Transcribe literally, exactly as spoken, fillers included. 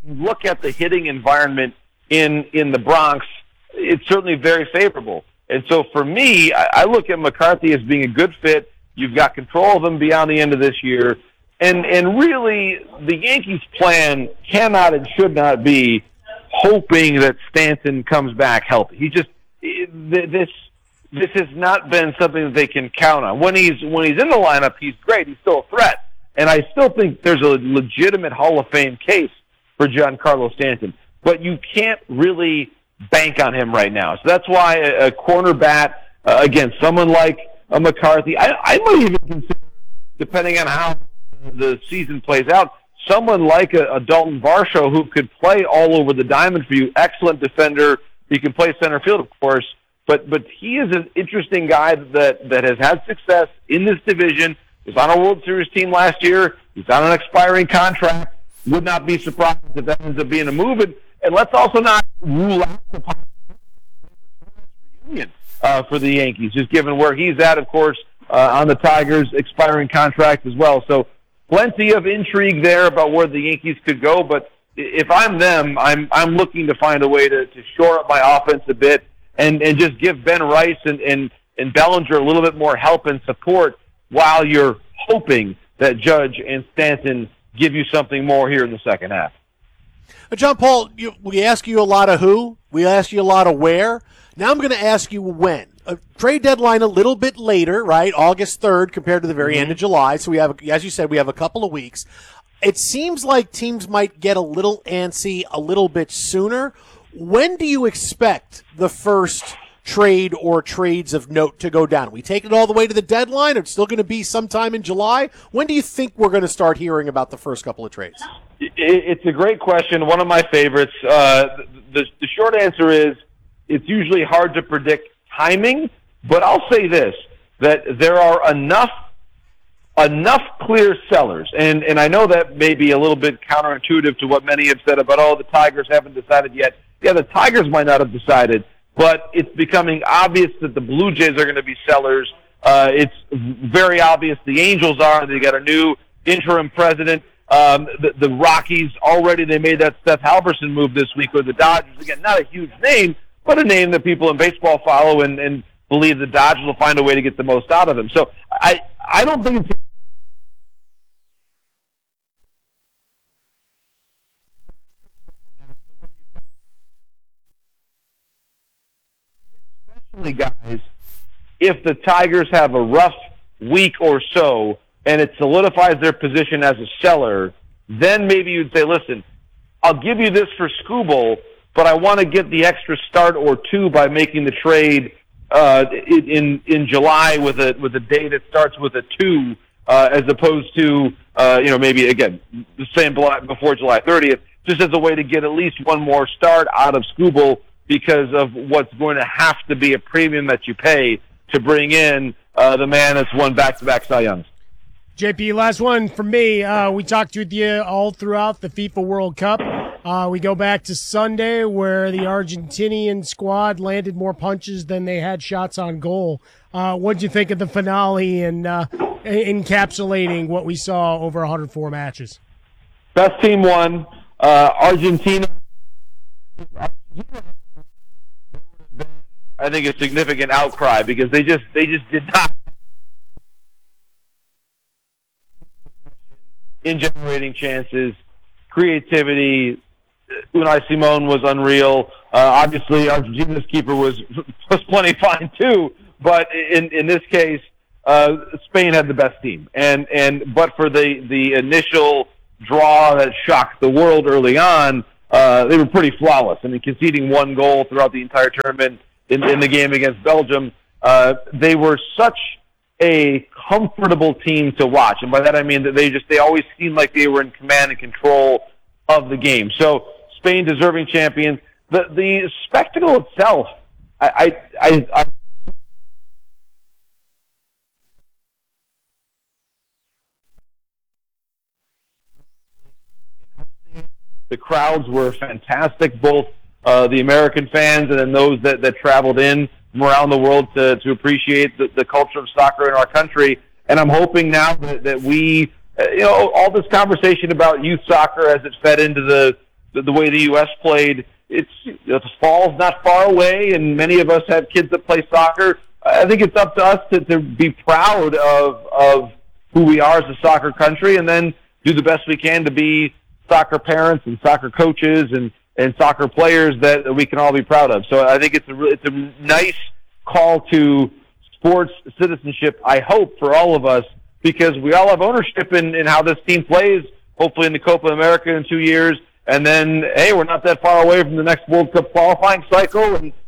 look at the hitting environment in in the Bronx, it's certainly very favorable. And so for me, I, I look at McCarthy as being a good fit. You've got control of him beyond the end of this year. And and really, the Yankees' plan cannot and should not be hoping that Stanton comes back healthy. He just this this has not been something that they can count on. When he's when he's in the lineup, he's great. He's still a threat, and I still think there's a legitimate Hall of Fame case for Giancarlo Stanton. But you can't really bank on him right now. So that's why a, a corner bat uh, against someone like a McCarthy. I, I might even consider, depending on how the season plays out, someone like a, a Dalton Varsho who could play all over the diamond for you. Excellent defender. He can play center field, of course, but but he is an interesting guy that that has had success in this division. He was on a World Series team last year. He's on an expiring contract. Would not be surprised if that ends up being a move. And, and let's also not rule out the reunion uh, for the Yankees, just given where he's at, of course, uh, on the Tigers' expiring contract as well. So plenty of intrigue there about where the Yankees could go, but if I'm them, I'm I'm looking to find a way to, to shore up my offense a bit and, and just give Ben Rice and, and, and Bellinger a little bit more help and support while you're hoping that Judge and Stanton give you something more here in the second half. John Paul, you, we ask you a lot of who, we ask you a lot of where. Now I'm going to ask you when. A trade deadline a little bit later, right? August third compared to the very mm-hmm. end of July. So we have, as you said, we have a couple of weeks. It seems like teams might get a little antsy a little bit sooner. When do you expect the first trade or trades of note to go down? Are we taking it all the way to the deadline? It's still going to be sometime in July. When do you think we're going to start hearing about the first couple of trades? It's a great question. One of my favorites. Uh, the, the short answer is it's usually hard to predict timing, but I'll say this, that there are enough enough clear sellers, and, and I know that may be a little bit counterintuitive to what many have said about, oh, the Tigers haven't decided yet. Yeah, the Tigers might not have decided, but it's becoming obvious that the Blue Jays are going to be sellers. Uh, it's very obvious the Angels are. They got a new interim president. Um, the, the Rockies already, they made that Seth Halverson move this week with the Dodgers. Again, not a huge name, but a name that people in baseball follow and, and believe the Dodgers will find a way to get the most out of him. So I, I don't think it's especially guys, if the Tigers have a rough week or so and it solidifies their position as a seller, then maybe you'd say, listen, I'll give you this for Skubal, but I want to get the extra start or two by making the trade uh, in in July with a with a day that starts with a two, uh, as opposed to uh, you know maybe again the same before July thirtieth, just as a way to get at least one more start out of Skubal because of what's going to have to be a premium that you pay to bring in uh, the man that's won back-to-back Cy Youngs. J P, last one from me. Uh, we talked with you all throughout the FIFA World Cup. Uh, we go back to Sunday where the Argentinian squad landed more punches than they had shots on goal. Uh, what did you think of the finale and uh, encapsulating what we saw over one hundred four matches? Best team won. Uh, Argentina, I think, a significant outcry because they just they just did not in generating chances, creativity. Unai Simon was unreal. Uh, obviously, Argentina's keeper was was plenty fine too. But in in this case, uh, Spain had the best team. And and but for the the initial draw that shocked the world early on, uh, they were pretty flawless. I mean, conceding one goal throughout the entire tournament in, in the game against Belgium, uh, they were such a comfortable team to watch. And by that I mean that they just they always seemed like they were in command and control of the game. So Spain deserving champions. The the spectacle itself, I I, I, I the crowds were fantastic, both uh, the American fans and then those that, that traveled in from around the world to, to appreciate the, the culture of soccer in our country. And I'm hoping now that, that we, uh, you know, all this conversation about youth soccer as it fed into the the, the way the U S played. It's, the fall's not far away, and many of us have kids that play soccer. I think it's up to us to, to be proud of of who we are as a soccer country, and then do the best we can to be soccer parents and soccer coaches and, and soccer players that, that we can all be proud of. So I think it's a it's a nice call to sports citizenship, I hope, for all of us, because we all have ownership in, in how this team plays, hopefully in the Copa America in two years. And then, hey, we're not that far away from the next World Cup qualifying cycle, and